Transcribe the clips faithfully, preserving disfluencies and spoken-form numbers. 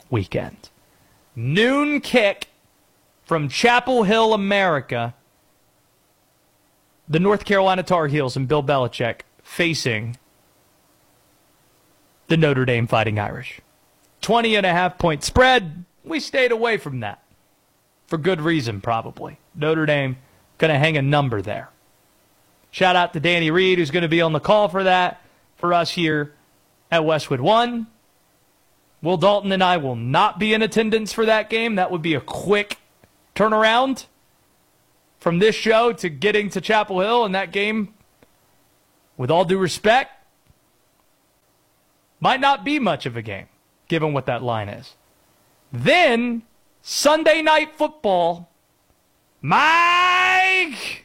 weekend. Noon kick from Chapel Hill, America. The North Carolina Tar Heels and Bill Belichick facing the Notre Dame Fighting Irish. twenty and a half point spread. We stayed away from that. For good reason, probably. Notre Dame going to hang a number there. Shout out to Danny Reed, who's going to be on the call for that for us here at Westwood One. Will Dalton and I will not be in attendance for that game. That would be a quick turnaround from this show to getting to Chapel Hill, and that game, with all due respect, might not be much of a game, given what that line is. Then, Sunday Night Football. Mike!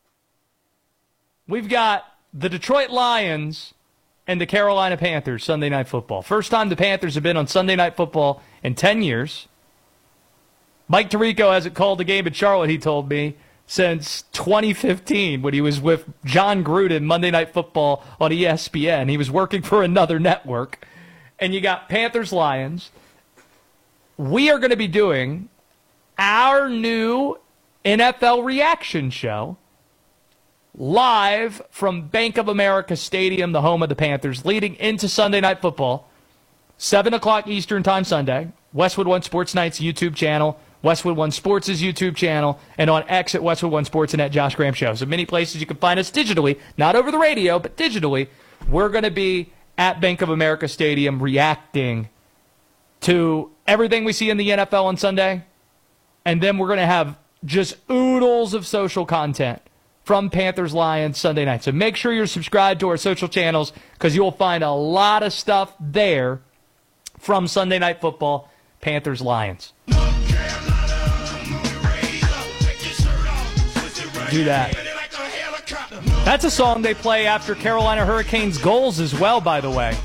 We've got the Detroit Lions and the Carolina Panthers Sunday Night Football. First time the Panthers have been on Sunday Night Football in ten years. Mike Tirico hasn't called a game in Charlotte, he told me, since twenty fifteen when he was with John Gruden Monday Night Football on E S P N. He was working for another network. And you got Panthers-Lions. We are going to be doing our new N F L reaction show live from Bank of America Stadium, the home of the Panthers, leading into Sunday Night Football, seven o'clock Eastern Time Sunday, Westwood One Sports Night's YouTube channel, Westwood One Sports' YouTube channel, and on X at Westwood One Sports and at Josh Graham Show. So many places you can find us digitally, not over the radio, but digitally. We're going to be at Bank of America Stadium reacting to everything we see in the N F L on Sunday, and then we're going to have just oodles of social content from Panthers Lions Sunday night. So make sure you're subscribed to our social channels because you'll find a lot of stuff there from Sunday Night Football, Panthers Lions. Do that. That's a song they play after Carolina Hurricanes goals as well, by the way.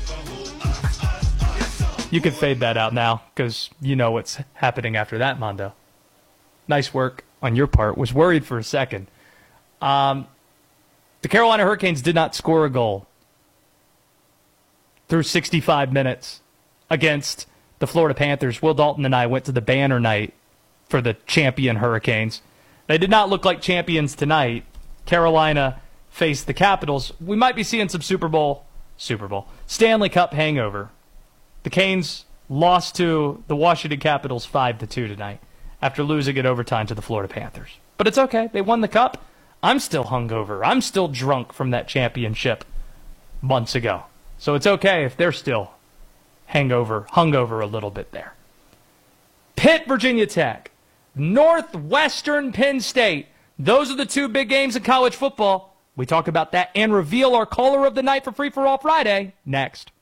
You can fade that out now because you know what's happening after that, Mondo. Nice work on your part. Was worried for a second. Um, the Carolina Hurricanes did not score a goal through sixty-five minutes against the Florida Panthers. Will Dalton and I went to the banner night for the champion Hurricanes. They did not look like champions tonight. Carolina faced the Capitals. We might be seeing some Super Bowl, Super Bowl, Stanley Cup hangover. The Canes lost to the Washington Capitals five to two tonight after losing in overtime to the Florida Panthers. But it's okay. They won the Cup. I'm still hungover. I'm still drunk from that championship months ago. So it's okay if they're still hangover, hungover a little bit there. Pitt, Virginia Tech. Northwestern, Penn State. Those are the two big games in college football. We talk about that and reveal our caller of the night for Free For All Friday next.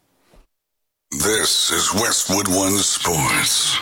This is Westwood One Sports.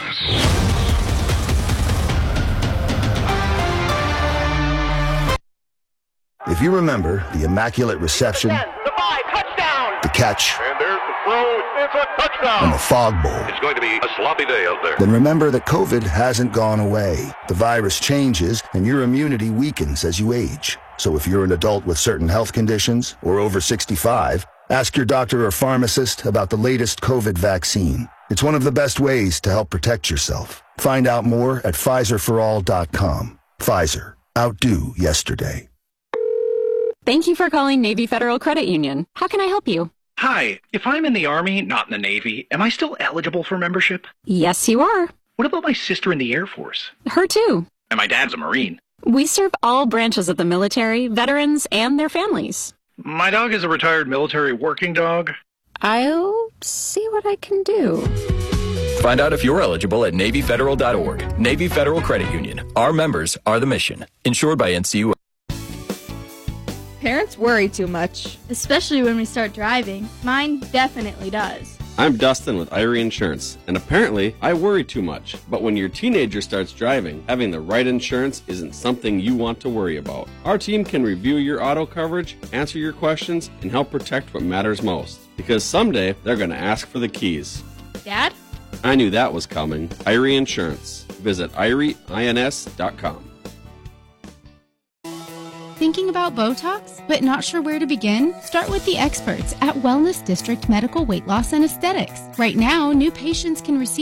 If you remember the immaculate reception, the five, touchdown, the catch, and there's the throw, it's a touchdown, and the fog bowl, it's going to be a sloppy day out there. Then remember that COVID hasn't gone away. The virus changes, and your immunity weakens as you age. So if you're an adult with certain health conditions or over sixty-five, ask your doctor or pharmacist about the latest COVID vaccine. It's one of the best ways to help protect yourself. Find out more at Pfizer for all dot com. Pfizer. Outdo yesterday. Thank you for calling Navy Federal Credit Union. How can I help you? Hi, if I'm in the Army, not in the Navy, am I still eligible for membership? Yes, you are. What about my sister in the Air Force? Her too. And my dad's a Marine. We serve all branches of the military, veterans, and their families. My dog is a retired military working dog. I'll see what I can do. Find out if you're eligible at Navy Federal dot org. Navy Federal Credit Union. Our members are the mission. Insured by N C U A. Parents worry too much. Especially when we start driving. Mine definitely does. I'm Dustin with Irie Insurance, and apparently I worry too much. But when your teenager starts driving, having the right insurance isn't something you want to worry about. Our team can review your auto coverage, answer your questions, and help protect what matters most. Because someday they're going to ask for the keys. Dad? I knew that was coming. Irie Insurance. Visit Irie Ins dot com. Thinking about Botox, but not sure where to begin? Start with the experts at Wellness District Medical Weight Loss and Aesthetics. Right now, new patients can receive